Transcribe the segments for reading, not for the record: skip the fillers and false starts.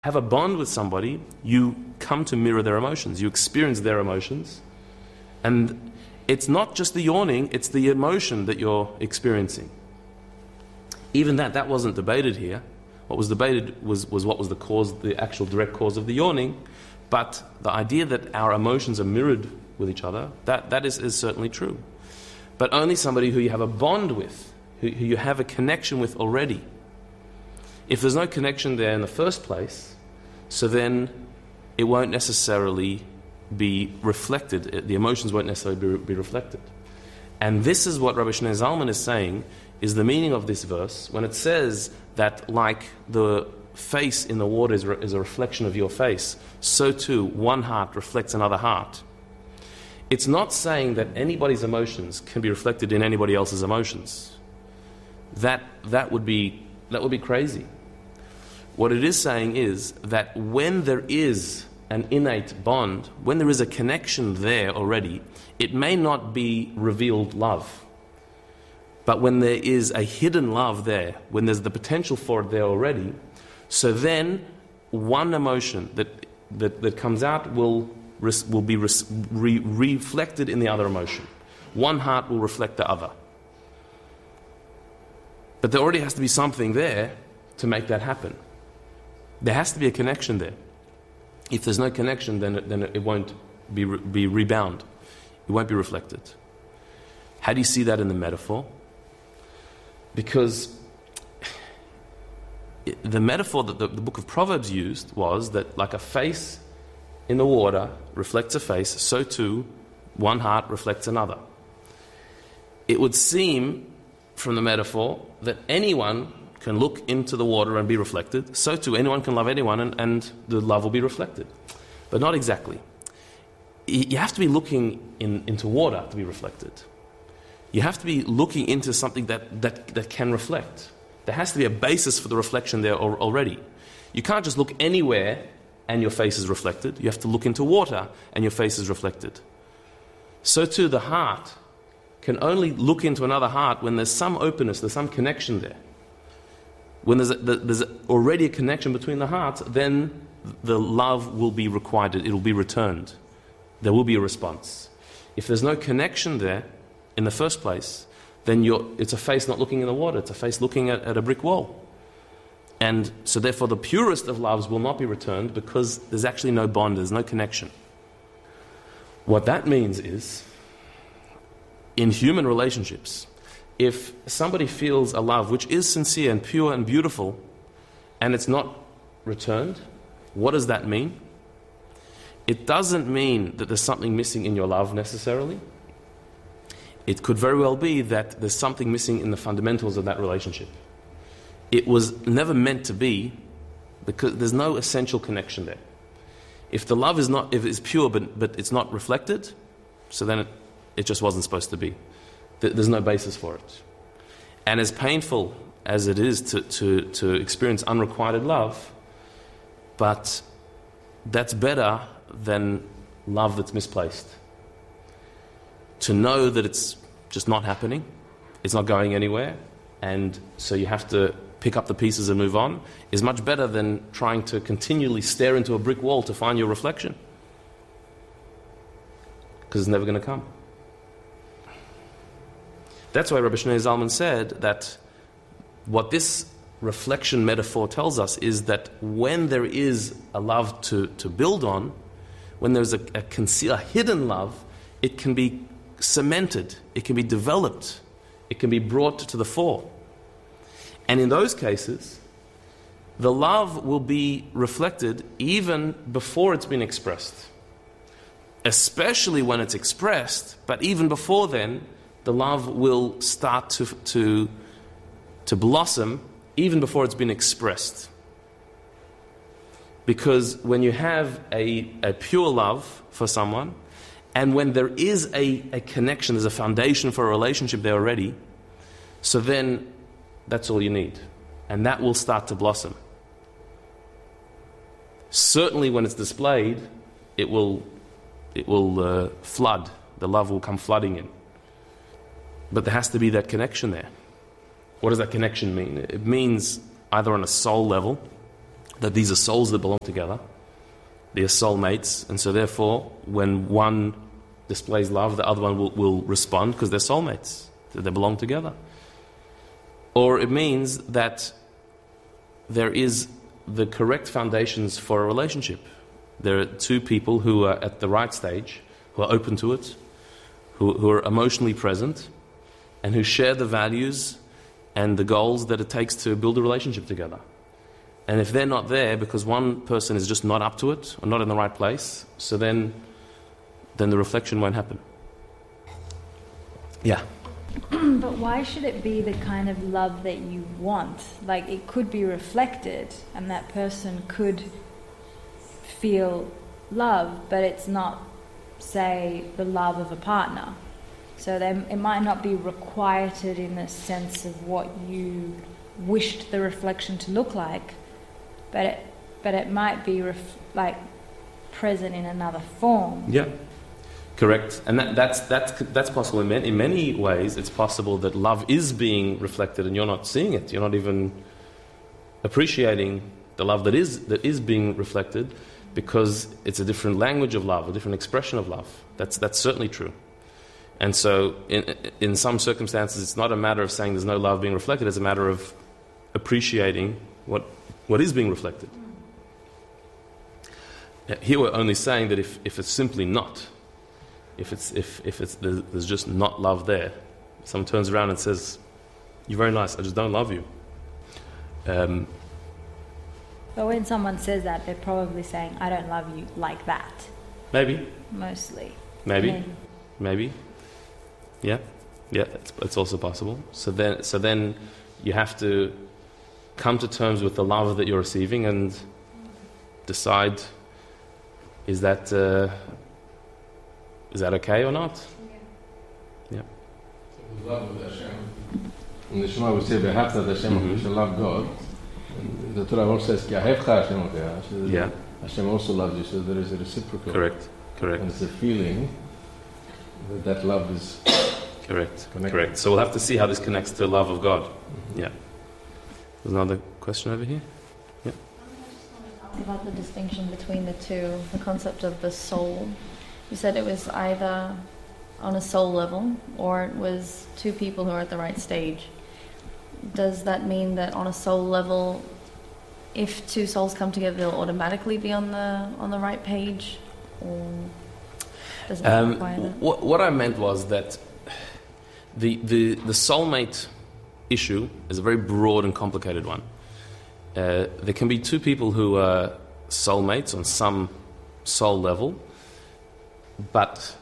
have a bond with somebody, you come to mirror their emotions. You experience their emotions. And it's not just the yawning, it's the emotion that you're experiencing. Even that wasn't debated here. What was debated was what was the cause, the actual direct cause of the yawning. But the idea that our emotions are mirrored with each other, that is certainly true. But only somebody who you have a bond with, who you have a connection with already. If there's no connection there in the first place, so then it won't necessarily be reflected. The emotions won't necessarily be reflected. And this is what Rabbi Shneur Zalman is saying is the meaning of this verse when it says that like the face in the water is a reflection of your face, so too one heart reflects another heart. It's not saying that anybody's emotions can be reflected in anybody else's emotions. That would be crazy. What it is saying is that when there is an innate bond, when there is a connection there already, it may not be revealed love. But when there is a hidden love there, when there's the potential for it there already, so then one emotion that comes out will be reflected in the other emotion. One heart will reflect the other. But there already has to be something there to make that happen. There has to be a connection there. If there's no connection, then it won't be rebound. It won't be reflected. How do you see that in the metaphor? Because the metaphor that the book of Proverbs used was that like a face in the water reflects a face, so too one heart reflects another. It would seem from the metaphor that anyone can look into the water and be reflected, so too anyone can love anyone and the love will be reflected. But not exactly. You have to be looking into water to be reflected. You have to be looking into something that can reflect. There has to be a basis for the reflection there already. You can't just look anywhere and your face is reflected. You have to look into water and your face is reflected. So too the heart can only look into another heart when there's some openness, there's some connection there. When there's already a connection between the hearts, then the love will be requited, it will be returned. There will be a response. If there's no connection there in the first place, then it's a face not looking in the water, it's a face looking at a brick wall. And so therefore the purest of loves will not be returned because there's actually no bond, there's no connection. What that means is, in human relationships, if somebody feels a love which is sincere and pure and beautiful and it's not returned, what does that mean? It doesn't mean that there's something missing in your love necessarily. It could very well be that there's something missing in the fundamentals of that relationship. It was never meant to be because there's no essential connection there. If the love if it's pure but it's not reflected, so then it just wasn't supposed to be. There's no basis for it. And as painful as it is to experience unrequited love, but that's better than love that's misplaced. To know that it's just not happening, it's not going anywhere, and so you have to pick up the pieces and move on, is much better than trying to continually stare into a brick wall to find your reflection. Because it's never going to come. That's why Rabbi Shneur Zalman said that what this reflection metaphor tells us is that when there is a love to build on, when there's a hidden love, it can be cemented, it can be developed, it can be brought to the fore. And in those cases, the love will be reflected even before it's been expressed. Especially when it's expressed, but even before then, the love will start to blossom even before it's been expressed. Because when you have a pure love for someone, and when there is a connection, there's a foundation for a relationship there already, so then that's all you need. And that will start to blossom. Certainly when it's displayed, it will flood. The love will come flooding in. But there has to be that connection there. What does that connection mean? It means either on a soul level, that these are souls that belong together. They are soulmates, and so therefore, when one displays love, the other one will respond because they're soulmates. They belong together. Or it means that there is the correct foundations for a relationship. There are two people who are at the right stage, who are open to it, who are emotionally present, and who share the values and the goals that it takes to build a relationship together. And if they're not there because one person is just not up to it or not in the right place, so then the reflection won't happen. Yeah. But why should it be the kind of love that you want? Like, it could be reflected and that person could feel love, but it's not, say, the love of a partner. So it might not be requited in the sense of what you wished the reflection to look like, but it might be present in another form. Yeah, correct. And that's possible in many ways. It's possible that love is being reflected and you're not seeing it. You're not even appreciating the love that is being reflected because it's a different language of love, a different expression of love. That's certainly true. And so in some circumstances, it's not a matter of saying there's no love being reflected. It's a matter of appreciating what is being reflected. Here we're only saying that if it's simply not, if there's just not love there, someone turns around and says, "You're very nice, I just don't love you." But when someone says that, they're probably saying, "I don't love you like that." Maybe. Mostly. Maybe. Yeah, it's also possible. So then you have to come to terms with the love that you're receiving and decide, is that okay or not? Yeah. So love with Hashem. In the Shema we say, "Behavta Hashem," we shall love God. And the Torah also says, "Ki ahevcha Hashem." Yeah. Hashem also loves you, so there is a reciprocal. Correct. And it's a feeling that love is correct. So we'll have to see how this connects to the love of God. Yeah. There's another question over here. Yeah. About the distinction between the two, the concept of the soul. You said it was either on a soul level or it was two people who are at the right stage. Does that mean that on a soul level, if two souls come together, they'll automatically be on the right page? Or does that require that? What I meant was that the soulmate issue is a very broad and complicated one. There can be two people who are soulmates on some soul level, but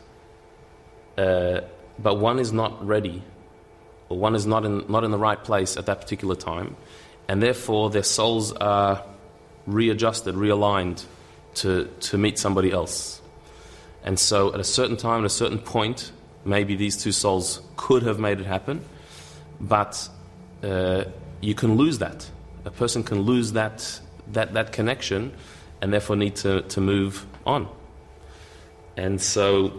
one is not ready, or one is not in the right place at that particular time, and therefore their souls are readjusted, realigned to meet somebody else. And so at a certain time, at a certain point, maybe these two souls could have made it happen, but you can lose that. A person can lose that connection and therefore need to move on. And so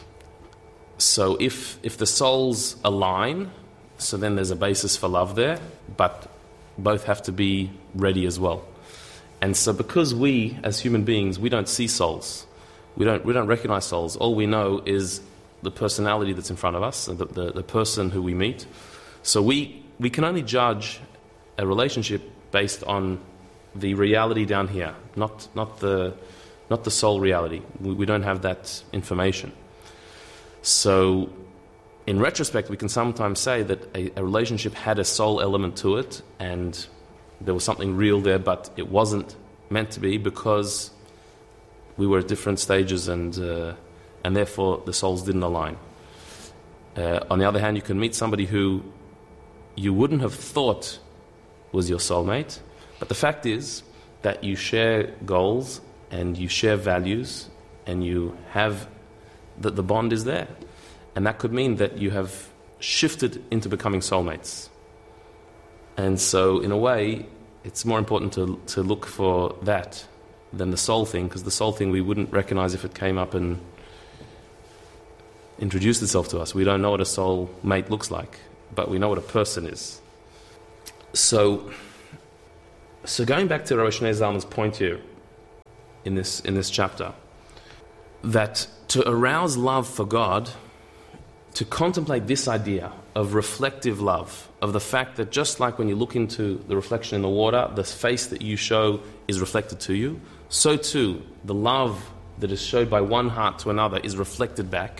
if the souls align, so then there's a basis for love there, but both have to be ready as well. And so because we, as human beings, we don't see souls, we don't recognize souls, all we know is the personality that's in front of us, the person who we meet. So we can only judge a relationship based on the reality down here, not the soul reality. We don't have that information. So in retrospect, we can sometimes say that a relationship had a soul element to it, and there was something real there, but it wasn't meant to be because we were at different stages, and therefore the souls didn't align. On the other hand, you can meet somebody who you wouldn't have thought was your soulmate, but the fact is that you share goals and you share values and you have that the bond is there. And that could mean that you have shifted into becoming soulmates. And so in a way, it's more important to look for that than the soul thing, because the soul thing we wouldn't recognize if it came up and introduced itself to us. We don't know what a soul mate looks like, but we know what a person is. So So going back to Rabbi Shnei Zalman's point here in this chapter, that to arouse love for God, to contemplate this idea of reflective love, of the fact that just like when you look into the reflection in the water, the face that you show is reflected to you, so too the love that is showed by one heart to another is reflected back.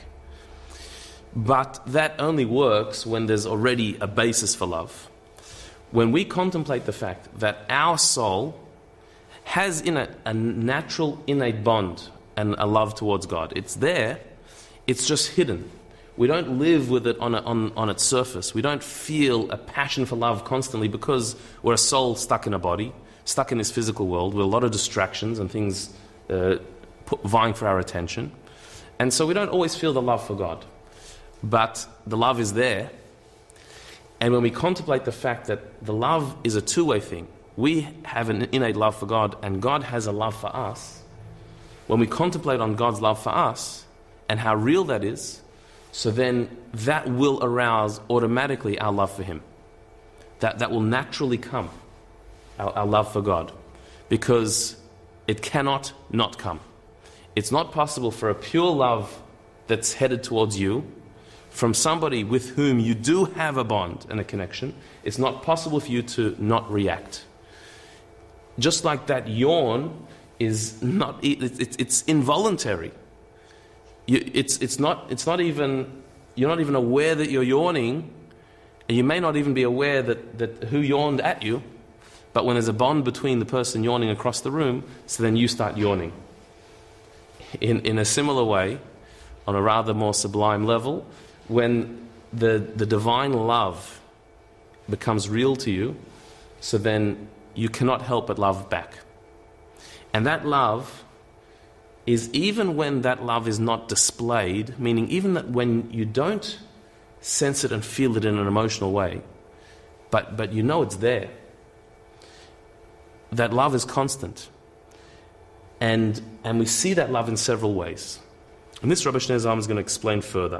But that only works when there's already a basis for love. When we contemplate the fact that our soul has in it a natural innate bond and a love towards God, it's there, it's just hidden. We don't live with it on its surface. We don't feel a passion for love constantly because we're a soul stuck in a body, stuck in this physical world with a lot of distractions and things vying for our attention. And so we don't always feel the love for God. But the love is there. And when we contemplate the fact that the love is a two-way thing, we have an innate love for God and God has a love for us. When we contemplate on God's love for us and how real that is, so then that will arouse automatically our love for Him. That will naturally come, our love for God, because it cannot not come. It's not possible for a pure love that's headed towards you from somebody with whom you do have a bond and a connection. It's not possible for you to not react. Just like that yawn is not, it's involuntary. It's not even, you're not even aware that you're yawning, and you may not even be aware that who yawned at you, but when there's a bond between the person yawning across the room, so then you start yawning. In a similar way, on a rather more sublime level, when the divine love becomes real to you, so then you cannot help but love back. And that love is, even when that love is not displayed, meaning even that when you don't sense it and feel it in an emotional way, but you know it's there, that love is constant. And we see that love in several ways. And this Rabbi Shnei Zalman is going to explain further.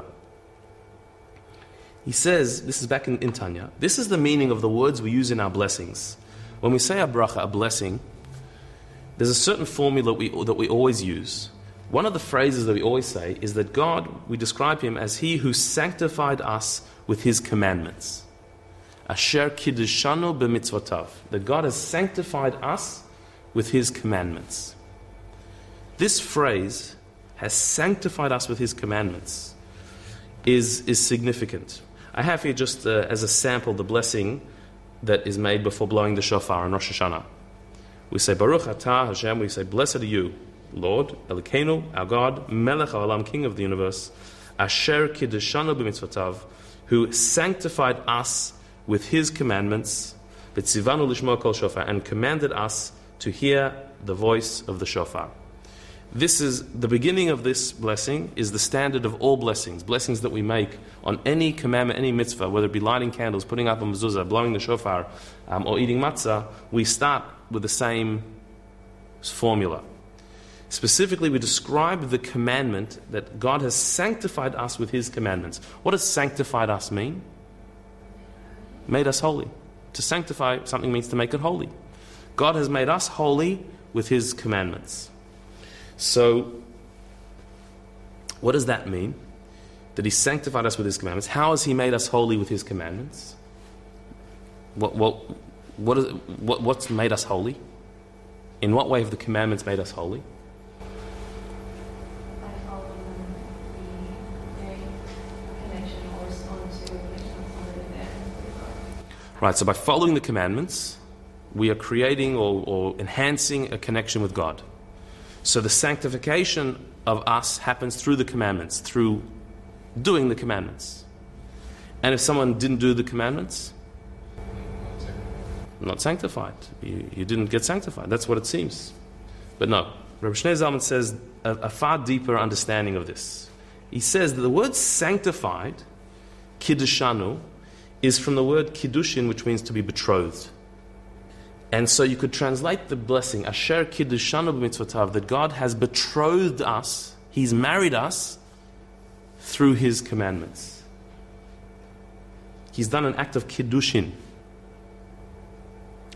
He says, this is back in Tanya, this is the meaning of the words we use in our blessings. When we say a bracha, a blessing, there's a certain formula that we always use. One of the phrases that we always say is that God, we describe Him as He who sanctified us with His commandments. Asher kiddushanu b'mitzvotav. That God has sanctified us with His commandments. This phrase, has sanctified us with His commandments, is significant. I have here just as a sample the blessing that is made before blowing the shofar on Rosh Hashanah. We say, Baruch atah Hashem, we say, blessed are you, Lord, Elokeinu, our God, Melech HaOlam, King of the universe, Asher kiddushanu b'mitzvotav, who sanctified us with His commandments, V'tzivanu lishmo kol shofar, and commanded us to hear the voice of the shofar. This is the beginning of this blessing, is the standard of all blessings that we make on any commandment, any mitzvah, whether it be lighting candles, putting up a mezuzah, blowing the shofar, or eating matzah. We start with the same formula. Specifically, we describe the commandment that God has sanctified us with His commandments. What does sanctified us mean? Made us holy. To sanctify something means to make it holy. God has made us holy with His commandments. So, what does that mean? That He sanctified us with His commandments. How has He made us holy with His commandments? What's made us holy? In what way have the commandments made us holy? By following the connection or respond to a connection there. Right, so by following the commandments, we are creating or enhancing a connection with God. So the sanctification of us happens through the commandments, through doing the commandments. And if someone didn't do the commandments, not sanctified. You didn't get sanctified. That's what it seems. But no. Rabbi Shnei Zalman says a far deeper understanding of this. He says that the word sanctified, kiddushanu, is from the word kiddushin, which means to be betrothed. And so you could translate the blessing, Asher kiddushanu b'mitzvotav, that God has betrothed us, He's married us through His commandments. He's done an act of kiddushin.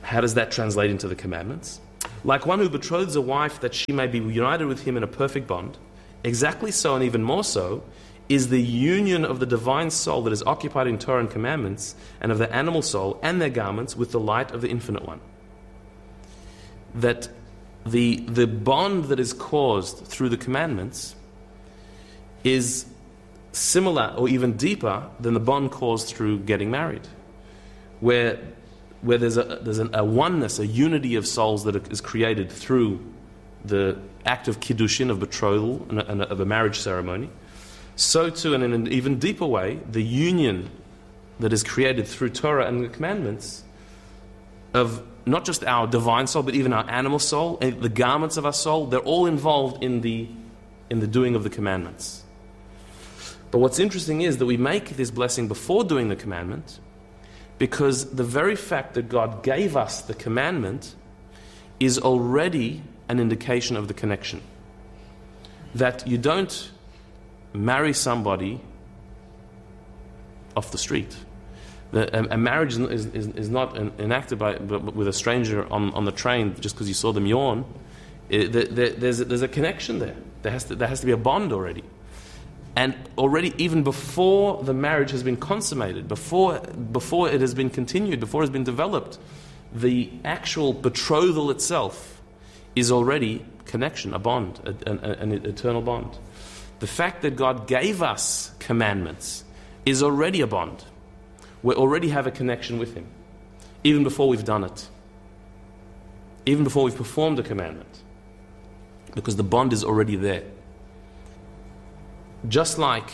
How does that translate into the commandments? Like one who betroths a wife that she may be united with him in a perfect bond, exactly so and even more so is the union of the divine soul that is occupied in Torah and commandments, and of the animal soul and their garments with the light of the Infinite One. That the bond that is caused through the commandments is similar or even deeper than the bond caused through getting married, where there's a oneness, a unity of souls that is created through the act of kiddushin, of betrothal, and of a marriage ceremony. So too, and in an even deeper way, the union that is created through Torah and the commandments of not just our divine soul, but even our animal soul, and the garments of our soul, they're all involved in the doing of the commandments. But what's interesting is that we make this blessing before doing the commandment, because the very fact that God gave us the commandment is already an indication of the connection. That you don't marry somebody off the street. A marriage is not enacted with a stranger on the train just because you saw them yawn. There's a connection there. There has to be a bond already. And already, even before the marriage has been consummated, before it has been continued, before it has been developed, the actual betrothal itself is already connection, a bond, an eternal bond. The fact that God gave us commandments is already a bond. We already have a connection with Him, even before we've done it, even before we've performed a commandment, because the bond is already there. Just like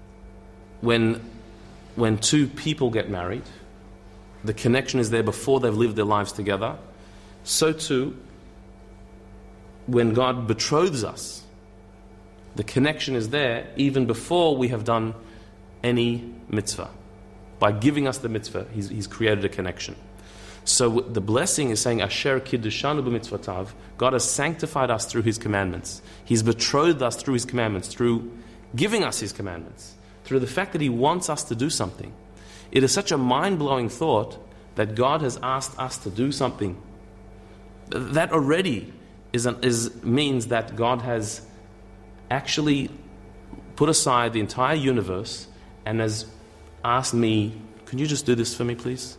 when two people get married, the connection is there before they've lived their lives together, so too, when God betroths us, the connection is there even before we have done any mitzvah. By giving us the mitzvah, He's created a connection. So the blessing is saying, Asher kiddushanu b'mitzvotav, God has sanctified us through His commandments. He's betrothed us through His commandments, through giving us His commandments, through the fact that He wants us to do something. It is such a mind-blowing thought that God has asked us to do something. That already means that God has actually put aside the entire universe and has asked me, can you just do this for me, please?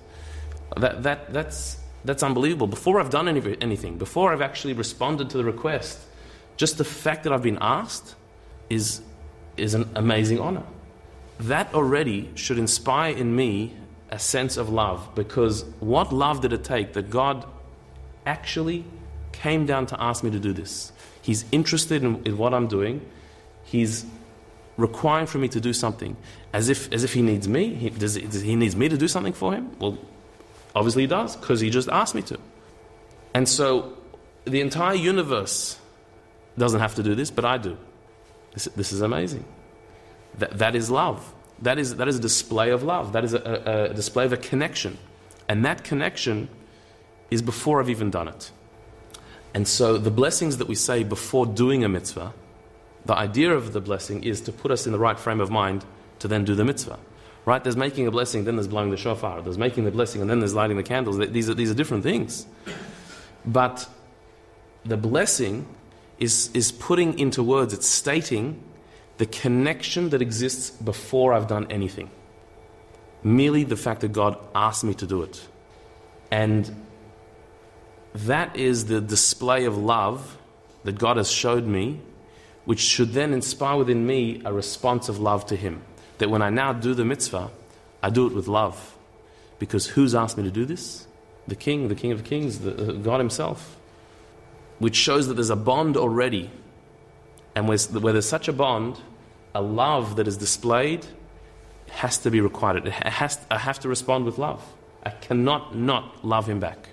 That's unbelievable. Before I've done anything, before I've actually responded to the request, just the fact that I've been asked is an amazing honor. That already should inspire in me a sense of love, because what love did it take that God actually came down to ask me to do this? He's interested in what I'm doing. He's requiring for me to do something, as if He needs me. He needs me to do something for Him? Well, obviously He does, because He just asked me to. And so the entire universe doesn't have to do this, but I do. This is amazing. That is love. That is a display of love. That is a display of a connection. And that connection is before I've even done it. And so the blessings that we say before doing a mitzvah, the idea of the blessing is to put us in the right frame of mind to then do the mitzvah. Right? There's making a blessing, then there's blowing the shofar. There's making the blessing, and then there's lighting the candles. These are different things. But the blessing is putting into words, it's stating the connection that exists before I've done anything. Merely the fact that God asked me to do it. And that is the display of love that God has showed me, which should then inspire within me a response of love to Him. That when I now do the mitzvah, I do it with love. Because who's asked me to do this? The King of Kings, God Himself. Which shows that there's a bond already. And where there's such a bond, a love that is displayed has to be requited. I have to respond with love. I cannot not love Him back.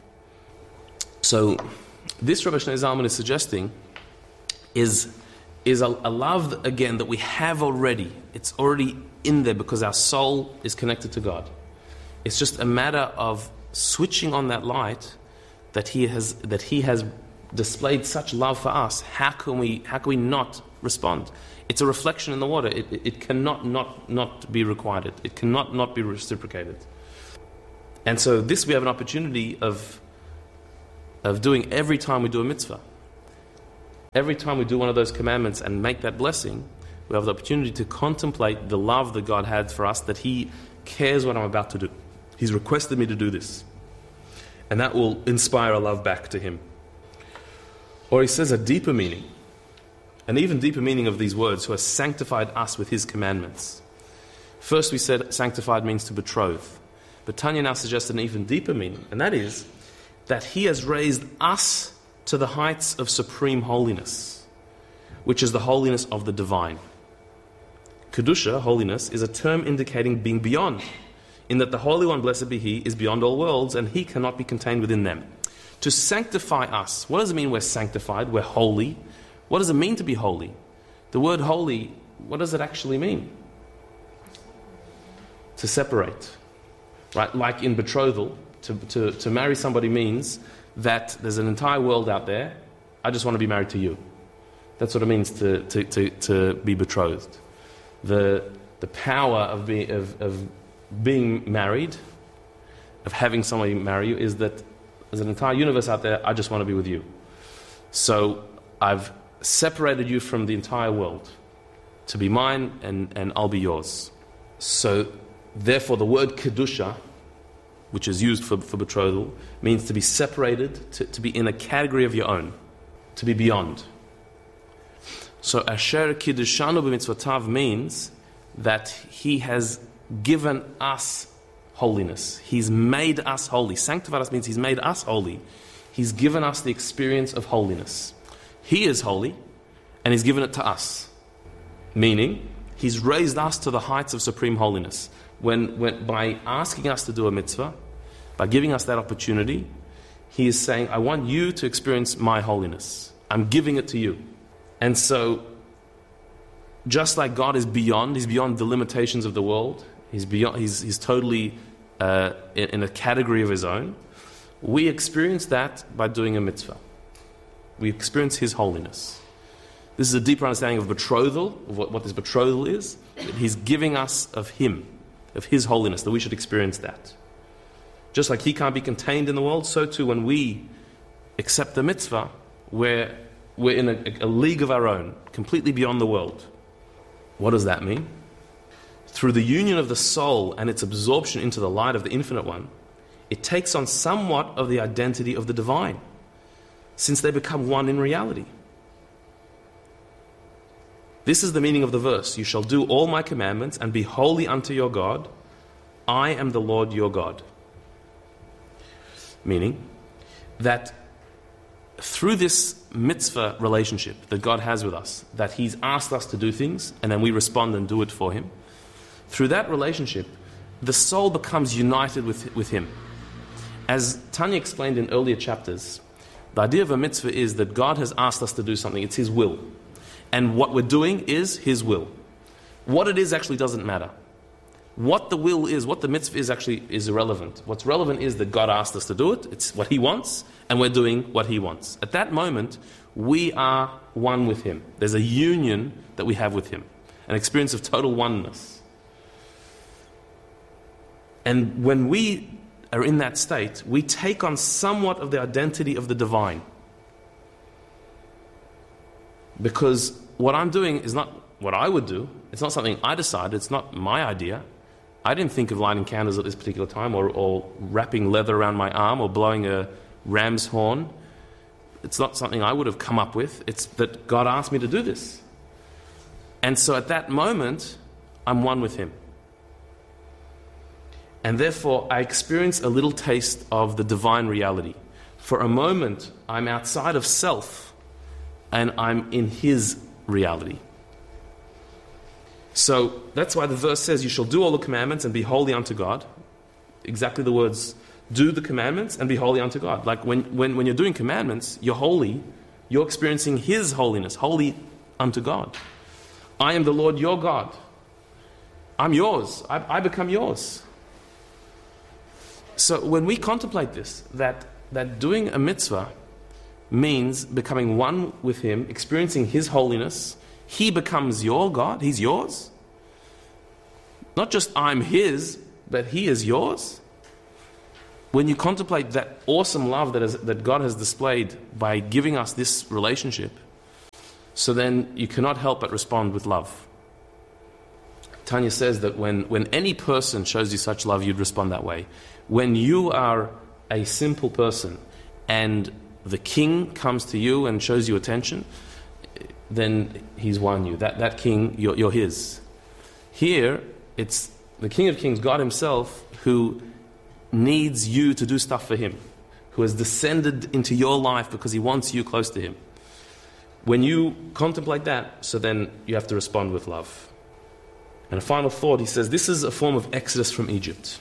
So this Rabbi Shneur Zalman is suggesting is a love, again, that we have already. It's already in there because our soul is connected to God. It's just a matter of switching on that light that He has displayed such love for us. How can we not respond? It's a reflection in the water. It cannot not be requited. It cannot not be reciprocated. And so this we have an opportunity of of doing every time we do a mitzvah. Every time we do one of those commandments and make that blessing, we have the opportunity to contemplate the love that God had for us, that He cares what I'm about to do. He's requested me to do this. And that will inspire a love back to Him. Or He says a deeper meaning, an even deeper meaning of these words, who has sanctified us with His commandments. First we said sanctified means to betroth. But Tanya now suggests an even deeper meaning, and that is that He has raised us to the heights of supreme holiness, which is the holiness of the divine. Kedusha, holiness, is a term indicating being beyond, in that the Holy One, blessed be He, is beyond all worlds, and He cannot be contained within them. To sanctify us, what does it mean we're sanctified, we're holy? What does it mean to be holy? The word holy, what does it actually mean? To separate. Right? Like in betrothal, to marry somebody means that there's an entire world out there, I just want to be married to you. That's what it means to be betrothed. The power of being married, of having somebody marry you, is that there's an entire universe out there, I just want to be with you. So I've separated you from the entire world to be mine, and I'll be yours. So therefore the word Kedusha, which is used for betrothal, means to be separated, to be in a category of your own, to be beyond. So Asher Kiddushanu b'mitzvotav means that He has given us holiness. He's made us holy. Sanctified us means He's made us holy. He's given us the experience of holiness. He is holy, and He's given it to us. Meaning, He's raised us to the heights of supreme holiness. When by asking us to do a mitzvah, by giving us that opportunity, He is saying, I want you to experience my holiness. I'm giving it to you. And so, just like God is beyond, He's beyond the limitations of the world, He's totally in a category of His own, we experience that by doing a mitzvah. We experience His holiness. This is a deeper understanding of betrothal, of what this betrothal is. He's giving us of Him, of His holiness, that we should experience that. Just like He can't be contained in the world, so too when we accept the mitzvah, we're in a league of our own, completely beyond the world. What does that mean? Through the union of the soul and its absorption into the light of the Infinite One, it takes on somewhat of the identity of the divine, since they become one in reality. This is the meaning of the verse. You shall do all my commandments and be holy unto your God. I am the Lord your God. Meaning that through this mitzvah relationship that God has with us, that He's asked us to do things and then we respond and do it for Him, through that relationship, the soul becomes united with Him. As Tanya explained in earlier chapters, the idea of a mitzvah is that God has asked us to do something. It's His will. And what we're doing is His will. What it is actually doesn't matter. What the will is, what the mitzvah is, actually is irrelevant. What's relevant is that God asked us to do it. It's what He wants, and we're doing what He wants. At that moment, we are one with Him. There's a union that we have with Him, an experience of total oneness. And when we are in that state, we take on somewhat of the identity of the divine. Because what I'm doing is not what I would do. It's not something I decided. It's not my idea. I didn't think of lighting candles at this particular time, or wrapping leather around my arm, or blowing a ram's horn. It's not something I would have come up with. It's that God asked me to do this. And so at that moment, I'm one with Him. And therefore, I experience a little taste of the divine reality. For a moment, I'm outside of self, and I'm in His reality. So that's why the verse says, you shall do all the commandments and be holy unto God. Exactly the words, do the commandments and be holy unto God. Like when you're doing commandments, you're holy, you're experiencing His holiness, holy unto God. I am the Lord your God. I'm yours. I become yours. So when we contemplate this, that doing a mitzvah means becoming one with Him, experiencing His holiness. He becomes your God. He's yours. Not just I'm His, but He is yours. when you contemplate that awesome love that God has displayed by giving us this relationship, so then you cannot help but respond with love. Tanya says that when any person shows you such love, you'd respond that way. When you are a simple person and the king comes to you and shows you attention, then he's won you. That king, you're his. Here, it's the King of Kings, God himself, who needs you to do stuff for him, who has descended into your life because he wants you close to him. When you contemplate that, so then you have to respond with love. And a final thought, he says, this is a form of exodus from Egypt.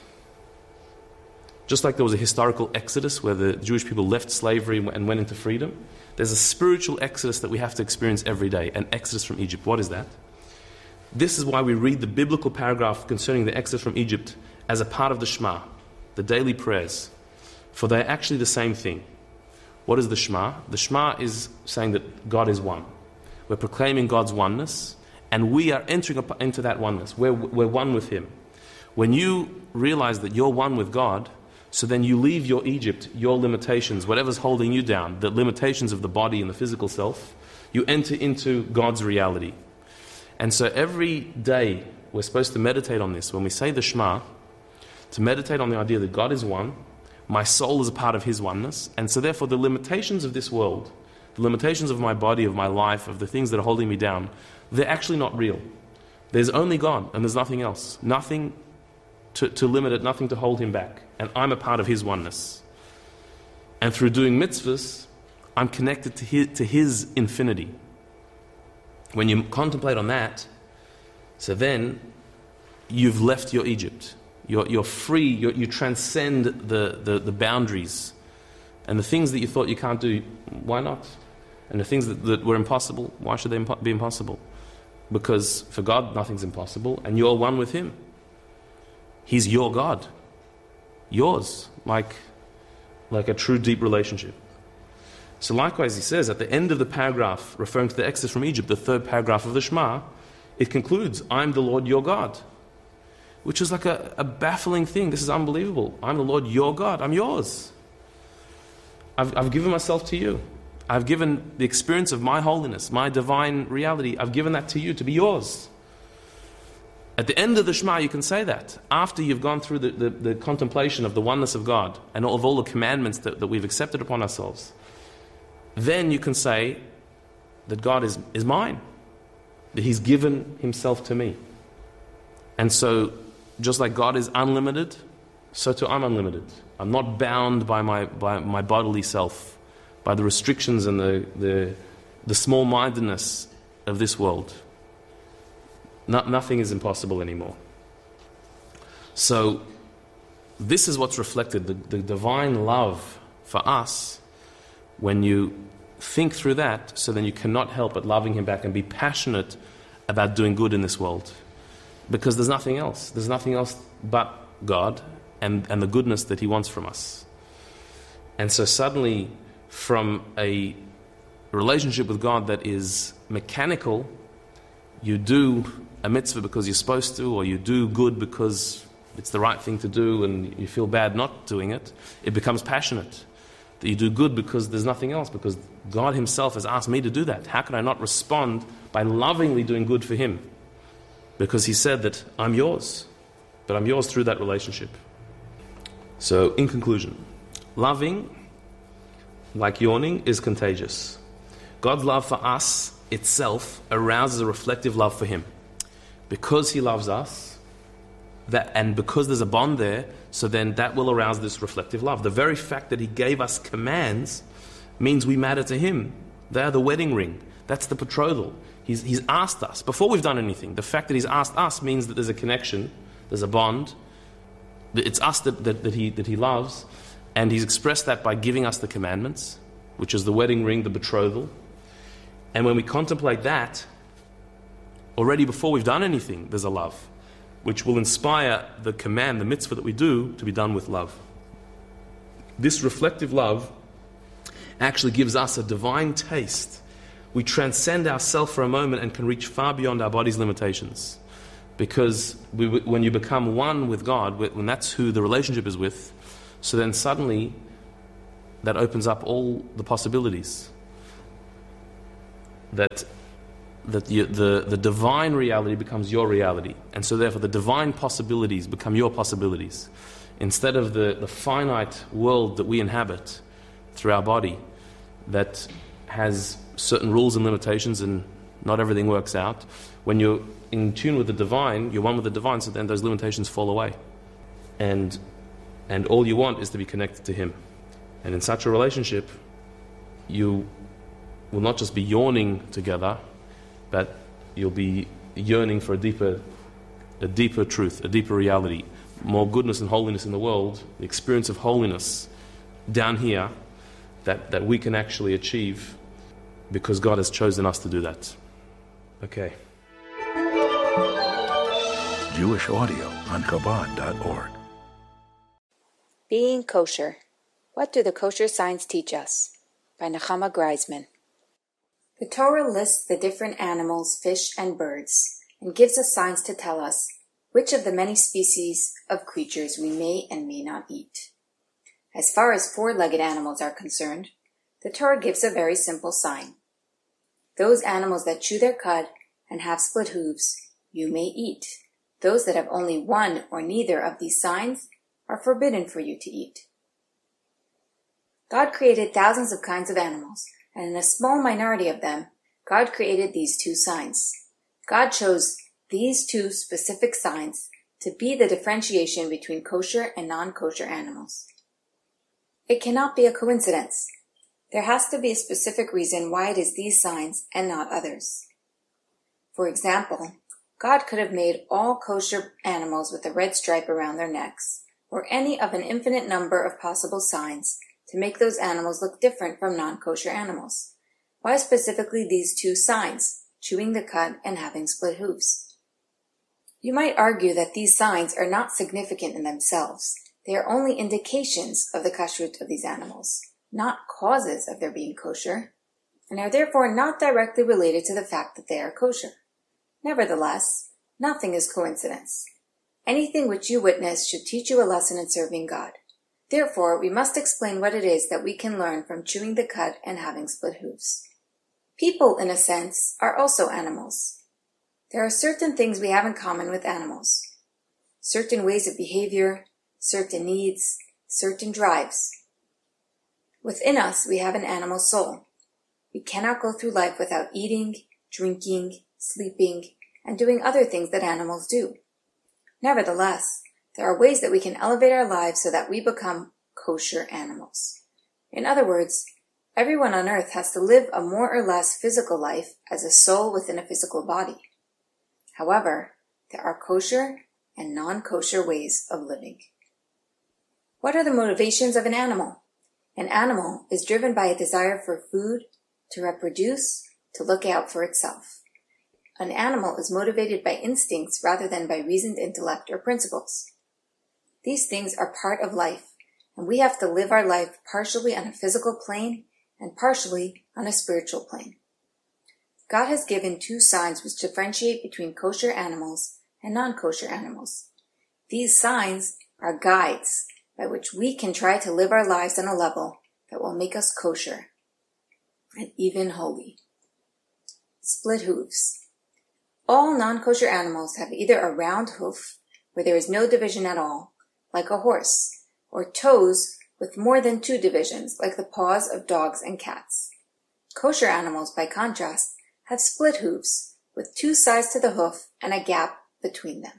Just like there was a historical exodus where the Jewish people left slavery and went into freedom, there's a spiritual exodus that we have to experience every day, an exodus from Egypt. What is that? This is why we read the biblical paragraph concerning the exodus from Egypt as a part of the Shema, the daily prayers, for they're actually the same thing. What is the Shema? The Shema is saying that God is one. We're proclaiming God's oneness, and we are entering into that oneness. We're one with him. When you realize that you're one with God, so then you leave your Egypt, your limitations, whatever's holding you down, the limitations of the body and the physical self, you enter into God's reality. And so every day we're supposed to meditate on this. When we say the Shema, to meditate on the idea that God is one, my soul is a part of his oneness, and so therefore the limitations of this world, the limitations of my body, of my life, of the things that are holding me down, they're actually not real. There's only God and there's nothing else. Nothing to limit it, nothing to hold him back. And I'm a part of his oneness. And through doing mitzvahs, I'm connected to his infinity. When you contemplate on that, so then you've left your Egypt. You're free, you transcend the boundaries. And the things that you thought you can't do, why not? And the things that were impossible, why should they be impossible? Because for God, nothing's impossible, and you're one with him. He's your God. Yours, like a true deep relationship. So likewise, he says, at the end of the paragraph, referring to the exodus from Egypt, the third paragraph of the Shema, it concludes, I'm the Lord your God. Which is like a baffling thing. This is unbelievable. I'm the Lord your God. I'm yours. I've given myself to you. I've given the experience of my holiness, my divine reality, I've given that to you to be yours. At the end of the Shema, you can say that. After you've gone through the contemplation of the oneness of God and of all the commandments that we've accepted upon ourselves, then you can say that God is mine, that he's given himself to me. And so, just like God is unlimited, so too I'm unlimited. I'm not bound by my bodily self, by the restrictions and the small-mindedness of this world. Nothing is impossible anymore. So, this is what's reflected, the divine love for us. When you think through that, so then you cannot help but loving him back and be passionate about doing good in this world. Because there's nothing else. There's nothing else but God and the goodness that he wants from us. And so suddenly, from a relationship with God that is mechanical, you do a mitzvah because you're supposed to, or you do good because it's the right thing to do and you feel bad not doing it, it becomes passionate. That you do good because there's nothing else, because God himself has asked me to do that. How can I not respond by lovingly doing good for him? Because he said that I'm yours, but I'm yours through that relationship. So, in conclusion, loving, like yawning, is contagious. God's love for us itself arouses a reflective love for him. Because he loves us, and because there's a bond there, so then that will arouse this reflective love. The very fact that he gave us commands means we matter to him. They are the wedding ring. That's the betrothal. He's asked us, before we've done anything. The fact that he's asked us means that there's a connection, there's a bond. It's us that he loves, and he's expressed that by giving us the commandments, which is the wedding ring, the betrothal. And when we contemplate that, already before we've done anything, there's a love, which will inspire the command, the mitzvah that we do, to be done with love. This reflective love actually gives us a divine taste. We transcend ourselves for a moment and can reach far beyond our body's limitations. Because when you become one with God, when that's who the relationship is with, So then suddenly that opens up all the possibilities. That the divine reality becomes your reality. And so therefore the divine possibilities become your possibilities. Instead of the finite world that we inhabit through our body that has certain rules and limitations and not everything works out, when you're in tune with the divine, you're one with the divine, so then those limitations fall away. And all you want is to be connected to Him. And in such a relationship, you will not just be yawning together, but you'll be yearning for a deeper truth, a deeper reality, more goodness and holiness in the world, the experience of holiness down here that we can actually achieve because God has chosen us to do that. Okay. Jewish audio on Chabad.org. Being Kosher. What do the kosher signs teach us? By Nechama Greisman. The Torah lists the different animals, fish, and birds, and gives us signs to tell us which of the many species of creatures we may and may not eat. As far as four-legged animals are concerned, the Torah gives a very simple sign. Those animals that chew their cud and have split hooves, you may eat. Those that have only one or neither of these signs are forbidden for you to eat. God created thousands of kinds of animals, and in a small minority of them, God created these two signs. God chose these two specific signs to be the differentiation between kosher and non-kosher animals. It cannot be a coincidence. There has to be a specific reason why it is these signs and not others. For example, God could have made all kosher animals with a red stripe around their necks, or any of an infinite number of possible signs to make those animals look different from non-kosher animals. Why specifically these two signs, chewing the cud and having split hooves? You might argue that these signs are not significant in themselves. They are only indications of the kashrut of these animals, not causes of their being kosher, and are therefore not directly related to the fact that they are kosher. Nevertheless, nothing is coincidence. Anything which you witness should teach you a lesson in serving God. Therefore, we must explain what it is that we can learn from chewing the cud and having split hooves. People, in a sense, are also animals. There are certain things we have in common with animals. Certain ways of behavior, certain needs, certain drives. Within us, we have an animal soul. We cannot go through life without eating, drinking, sleeping, and doing other things that animals do. Nevertheless, there are ways that we can elevate our lives so that we become kosher animals. In other words, everyone on earth has to live a more or less physical life as a soul within a physical body. However, there are kosher and non-kosher ways of living. What are the motivations of an animal? An animal is driven by a desire for food, to reproduce, to look out for itself. An animal is motivated by instincts rather than by reasoned intellect or principles. These things are part of life, and we have to live our life partially on a physical plane and partially on a spiritual plane. God has given two signs which differentiate between kosher animals and non-kosher animals. These signs are guides by which we can try to live our lives on a level that will make us kosher and even holy. Split hooves. All non-kosher animals have either a round hoof, where there is no division at all, like a horse, or toes with more than two divisions, like the paws of dogs and cats. Kosher animals, by contrast, have split hooves, with two sides to the hoof and a gap between them.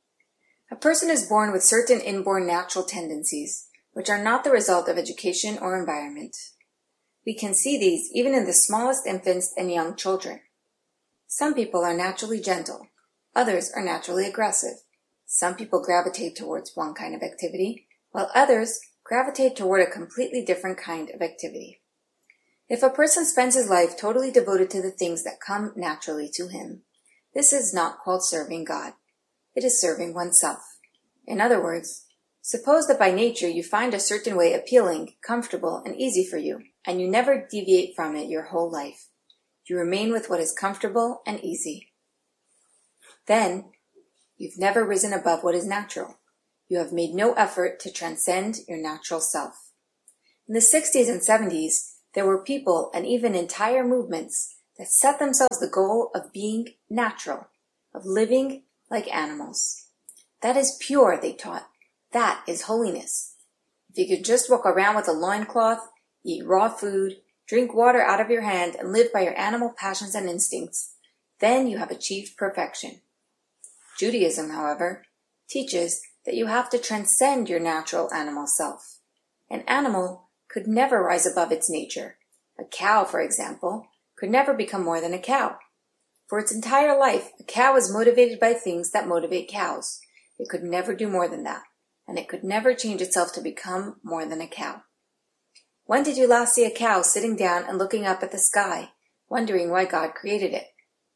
A person is born with certain inborn natural tendencies, which are not the result of education or environment. We can see these even in the smallest infants and young children. Some people are naturally gentle, others are naturally aggressive. Some people gravitate towards one kind of activity, while others gravitate toward a completely different kind of activity. If a person spends his life totally devoted to the things that come naturally to him, this is not called serving God. It is serving oneself. In other words, suppose that by nature you find a certain way appealing, comfortable, and easy for you, and you never deviate from it your whole life. You remain with what is comfortable and easy. Then, you've never risen above what is natural. you have made no effort to transcend your natural self. In the 60s and 70s, there were people and even entire movements that set themselves the goal of being natural, of living like animals. That is pure, they taught. That is holiness. If you could just walk around with a loincloth, eat raw food, drink water out of your hand, and live by your animal passions and instincts, then you have achieved perfection. Judaism, however, teaches that you have to transcend your natural animal self. An animal could never rise above its nature. A cow, for example, could never become more than a cow. For its entire life, a cow is motivated by things that motivate cows. It could never do more than that, and it could never change itself to become more than a cow. When did you last see a cow sitting down and looking up at the sky, wondering why God created it?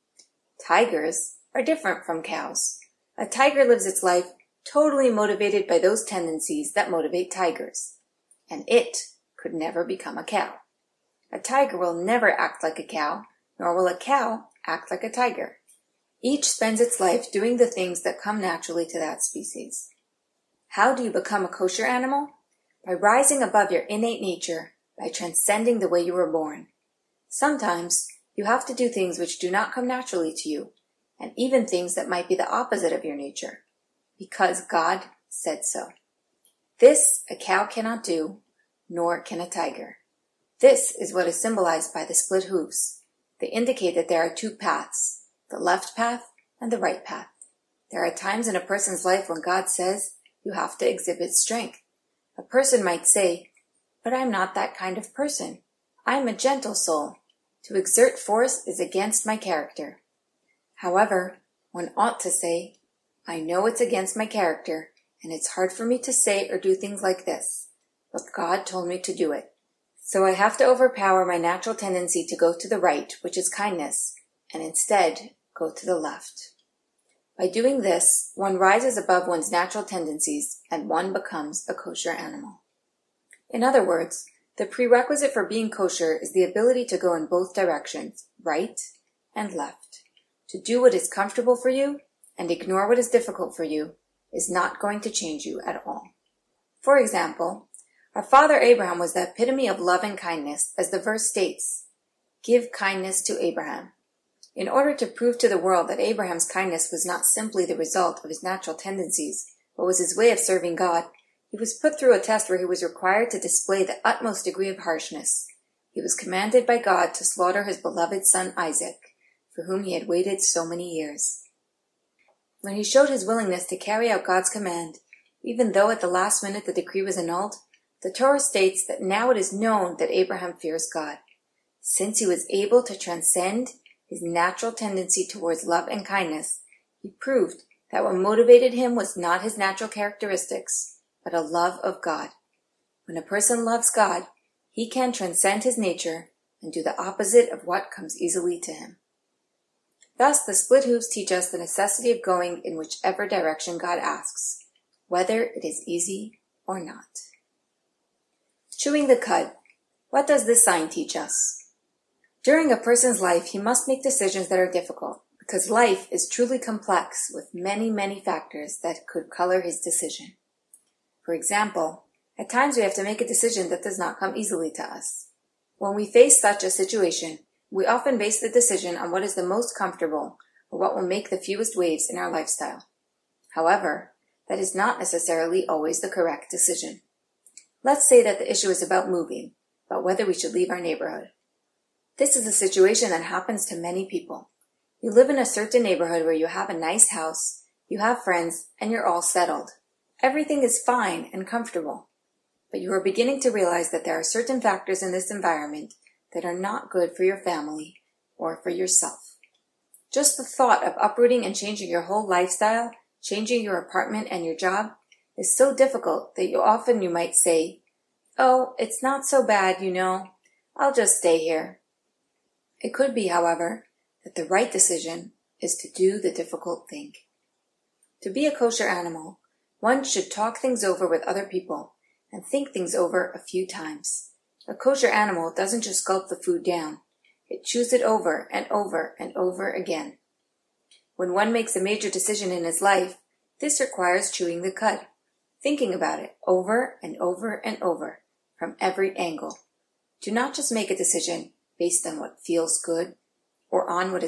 Tigers are different from cows. A tiger lives its life totally motivated by those tendencies that motivate tigers, and it could never become a cow. A tiger will never act like a cow, nor will a cow act like a tiger. Each spends its life doing the things that come naturally to that species. How do you become a kosher animal? By rising above your innate nature, by transcending the way you were born. Sometimes you have to do things which do not come naturally to you, and even things that might be the opposite of your nature, because God said so. This a cow cannot do, nor can a tiger. This is what is symbolized by the split hooves. They indicate that there are two paths, the left path and the right path. There are times in a person's life when God says you have to exhibit strength. A person might say, but I'm not that kind of person. I'm a gentle soul. To exert force is against my character. However, one ought to say, I know it's against my character, and it's hard for me to say or do things like this, but God told me to do it. So I have to overpower my natural tendency to go to the right, which is kindness, and instead go to the left. By doing this, one rises above one's natural tendencies, and one becomes a kosher animal. In other words, the prerequisite for being kosher is the ability to go in both directions, right and left. To do what is comfortable for you and ignore what is difficult for you is not going to change you at all. For example, our father Abraham was the epitome of love and kindness, as the verse states, "Give kindness to Abraham." In order to prove to the world that Abraham's kindness was not simply the result of his natural tendencies, but was his way of serving God, he was put through a test where he was required to display the utmost degree of harshness. He was commanded by God to slaughter his beloved son Isaac, for whom he had waited so many years. When he showed his willingness to carry out God's command, even though at the last minute the decree was annulled, the Torah states that now it is known that Abraham fears God. Since he was able to transcend his natural tendency towards love and kindness, he proved that what motivated him was not his natural characteristics, but a love of God. When a person loves God, he can transcend his nature and do the opposite of what comes easily to him. Thus, the split hooves teach us the necessity of going in whichever direction God asks, whether it is easy or not. Chewing the cud. What does this sign teach us? During a person's life, he must make decisions that are difficult, because life is truly complex with many, many factors that could color his decision. For example, at times we have to make a decision that does not come easily to us. When we face such a situation, we often base the decision on what is the most comfortable or what will make the fewest waves in our lifestyle. However, that is not necessarily always the correct decision. Let's say that the issue is about moving, about whether we should leave our neighborhood. This is a situation that happens to many people. You live in a certain neighborhood where you have a nice house, you have friends, and you're all settled. Everything is fine and comfortable. But you are beginning to realize that there are certain factors in this environment that are not good for your family or for yourself. Just the thought of uprooting and changing your whole lifestyle, changing your apartment and your job, is so difficult that you might say, "Oh, it's not so bad, I'll just stay here." It could be, however, that the right decision is to do the difficult thing. To be a kosher animal, one should talk things over with other people and think things over a few times. A kosher animal doesn't just gulp the food down. It chews it over and over and over again. When one makes a major decision in his life, this requires chewing the cud. thinking about it over and over and over from every angle. Do not just make a decision based on what feels good or on what is